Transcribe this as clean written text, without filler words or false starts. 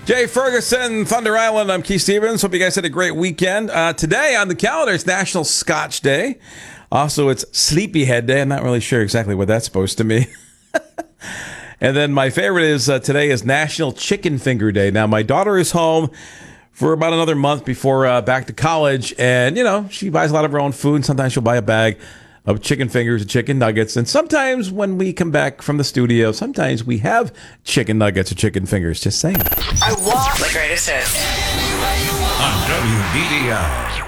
Jay Ferguson, Thunder Island. I'm Keith Stevens. Hope you guys had a great weekend. Today on the calendar, it's National Scotch Day. Also, it's Sleepyhead Day. I'm not really sure exactly what that's supposed to mean. And then my favorite is today is National Chicken Finger Day. Now, my daughter is home for about another month before back to college. And, you know, she buys a lot of her own food. Sometimes she'll buy a bag of chicken fingers and chicken nuggets. And sometimes when we come back from the studio, sometimes we have chicken nuggets or chicken fingers. Just saying. I want the greatest hits. On WBDI.